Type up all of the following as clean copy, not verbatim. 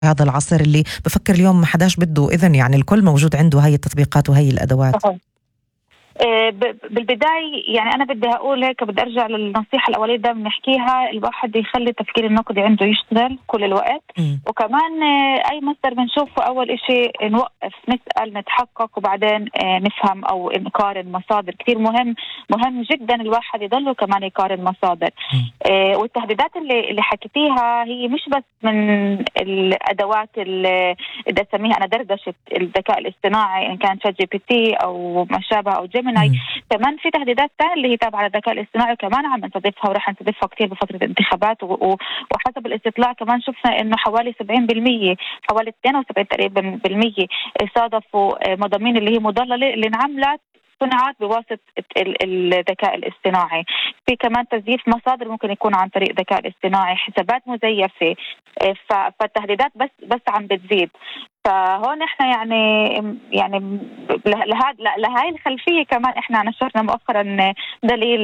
هذا العصر اللي بفكر اليوم ما حداش بده إذن، يعني الكل موجود عنده هاي التطبيقات وهي الأدوات. بالبداية يعني أنا بدي أقول هيك، بدي أرجع للنصيحة الأولية ده بنحكيها، الواحد يخلي التفكير النقدي عنده يشتغل كل الوقت. وكمان أي مصدر بنشوفه أول إشي نوقف نسأل نتحقق وبعدين نفهم أو نقارن مصادر. كتير مهم جدا الواحد يضله كمان يقارن مصادر. والتهديدات اللي حكيتيها هي مش بس من الأدوات اللي بدي أسميها أنا دردشة الذكاء الاصطناعي، إن كان ChatGPT أو ما شابه أو جيميناي. كمان في تهديدات ثانية اللي هي تابعة للذكاء الاصطناعي كمان عم نستضيفها وراح نستضيفها كتير بفترة الانتخابات. وحسب الاستطلاع كمان شفنا إنه حوالي 70%، حوالي 72 تقريبا بالمية صادفوا مضامين اللي هي مضللة اللي انعملت صناعات بواسطة الذكاء الاصطناعي. في كمان تزييف مصادر ممكن يكون عن طريق الذكاء الاصطناعي، حسابات مزيفة. فالتهديدات بس عم بتزيد. فهون احنا يعني لهاي الخلفية كمان احنا نشرنا مؤخرا دليل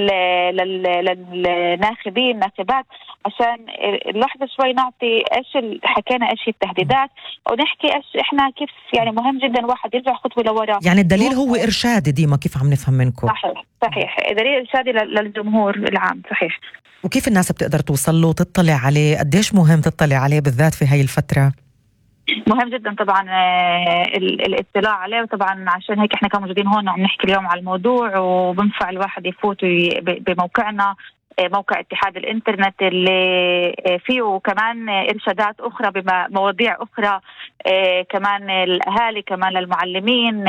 للناخبين ناخبات عشان اللحظة شوي نعطي حكينا ايش التهديدات ونحكي ايش احنا كيف. يعني مهم جدا واحد يرجع خطوة لورا. يعني الدليل هو إرشادي ديما، كيف عم نفهم منكم؟ صحيح دليل إرشادي للجمهور العام. صحيح. وكيف الناس بتقدر توصل له تطلع عليه؟ قديش مهم تطلع عليه بالذات في هاي الفترة؟ مهم جدا طبعا الاطلاع عليه، وطبعا عشان هيك احنا كموجودين هون وعم نحكي اليوم على الموضوع. وبنفع الواحد يفوت بموقعنا، موقع اتحاد الانترنت اللي فيه كمان ارشادات اخرى بمواضيع اخرى، كمان الاهالي كمان للمعلمين.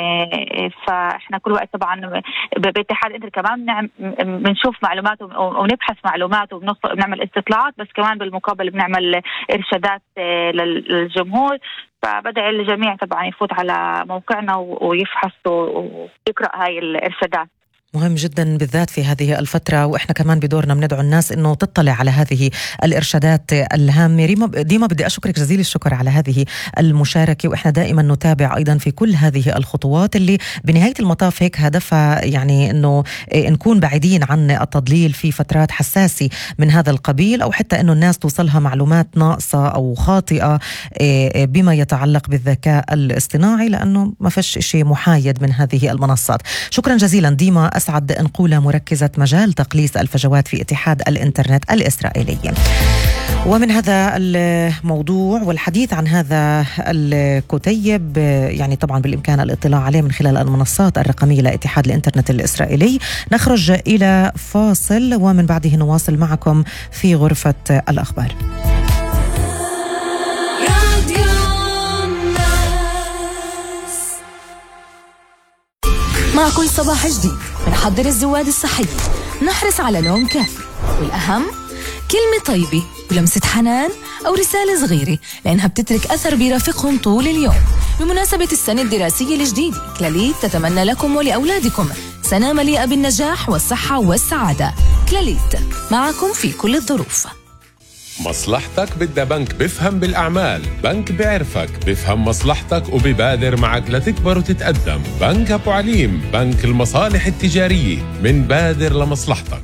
فاحنا كل وقت طبعا باتحاد الانترنت كمان بنشوف معلومات ونبحث معلومات وبنعمل استطلاعات، بس كمان بالمقابل بنعمل ارشادات للجمهور. فبدأ الجميع طبعا يفوت على موقعنا ويفحص ويقرأ هاي الارشادات. مهم جدا بالذات في هذه الفترة، وإحنا كمان بدورنا بندعو الناس إنه تطلع على هذه الإرشادات الهامة. ديما بدي أشكرك جزيل الشكر على هذه المشاركة، وإحنا دائما نتابع أيضا في كل هذه الخطوات اللي بنهاية المطاف هيك هدفها يعني إنه نكون بعيدين عن التضليل في فترات حساسة من هذا القبيل، أو حتى إنه الناس توصلها معلومات ناقصة أو خاطئة بما يتعلق بالذكاء الاصطناعي، لأنه ما فيش شيء محايد من هذه المنصات. شكرا جزيلا ديما، أسعد أنقولة مركزة مجال تقليص الفجوات في اتحاد الإنترنت الإسرائيلي. ومن هذا الموضوع والحديث عن هذا الكتيب يعني طبعا بالإمكان الاطلاع عليه من خلال المنصات الرقمية لاتحاد الإنترنت الإسرائيلي. نخرج إلى فاصل ومن بعده نواصل معكم في غرفة الأخبار. مع كل صباح جديد بنحضر الزواد الصحي، نحرص على نوم كافي، والأهم كلمة طيبة ولمسة حنان أو رسالة صغيرة، لأنها بتترك أثر بيرافقهم طول اليوم. بمناسبة السنة الدراسية الجديدة، كلاليت تتمنى لكم ولأولادكم سنة مليئة بالنجاح والصحة والسعادة. كلاليت معكم في كل الظروف. مصلحتك بدها بنك بفهم بالأعمال، بنك بعرفك بفهم مصلحتك وببادر معك لتكبر وتتقدم. بنك أبو عليم، بنك المصالح التجارية، من بادر لمصلحتك.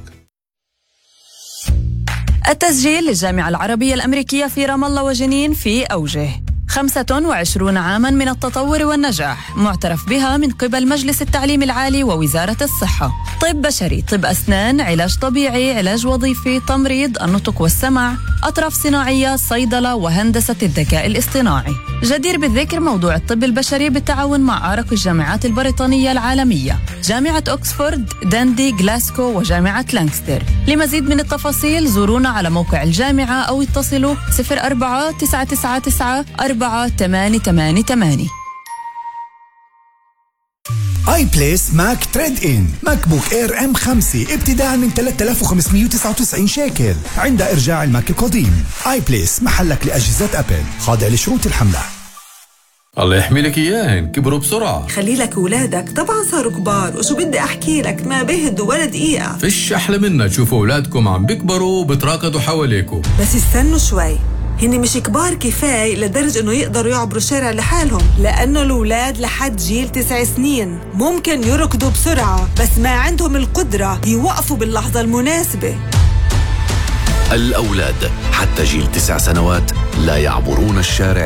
التسجيل للجامعة العربية الأمريكية في رام الله وجنين في أوجه 25 عاما من التطور والنجاح، معترف بها من قبل مجلس التعليم العالي ووزارة الصحة. طب بشري، طب أسنان، علاج طبيعي، علاج وظيفي، تمريض، النطق والسمع، أطراف صناعية، صيدلة، وهندسة الذكاء الاصطناعي. جدير بالذكر موضوع الطب البشري بالتعاون مع أرق الجامعات البريطانية العالمية، جامعة أكسفورد، داندي، غلاسكو، وجامعة لانكستر. لمزيد من التفاصيل زورونا على موقع الجامعة أو اتصلوا 04-999-4888. اي بليس ماك تريد ان ماك بوك اير M5 ابتداء من 3599 شيكل عند ارجاع الماك القديم. اي بليس محلك لاجهزة ابل، خاضع لشروط الحملة. الله يحمي لك اياهن، كبروا بسرعة. خلي لك اولادك طبعا صاروا كبار، وشو بدي احكي لك ما بيهدوا ولا دقيقة. فيش احلى منا تشوفوا اولادكم عم بيكبروا وبتراكضوا حواليكم. بس استنوا شوي، هن مش كبار كفاية لدرجة انه يقدروا يعبروا الشارع لحالهم، لانه الاولاد لحد جيل 9 سنين ممكن يركضوا بسرعة بس ما عندهم القدرة يوقفوا باللحظة المناسبة. الأولاد حتى جيل 9 سنوات لا يعبرون الشارع